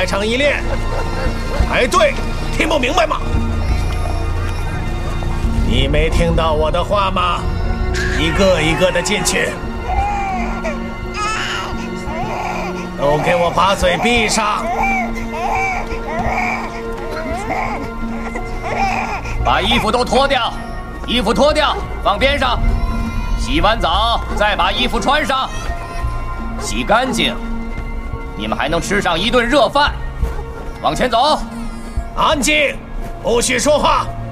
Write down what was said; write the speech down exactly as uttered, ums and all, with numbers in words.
排成一列，排队，听不明白吗？你没听到我的话吗？一个一个的进去，都给我把嘴闭上。 把衣服都脱掉，衣服脱掉，放边上。洗完澡再把衣服穿上，洗干净，你们还能吃上一顿热饭。往前走， 安静，不许说话。